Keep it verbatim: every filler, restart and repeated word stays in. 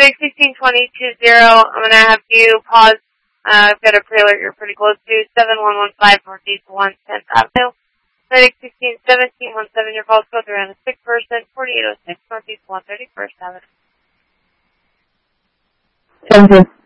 Medic sixteen twenty two zero, I'm going to have you pause. Uh, I've got a pre-alert you're pretty close to, seven one one five Northeast one tenth Avenue. Medic sixteen seventeen seventeen, your call's code around a sick person, forty-eight oh six Northeast one thirty-first Avenue. Thank you.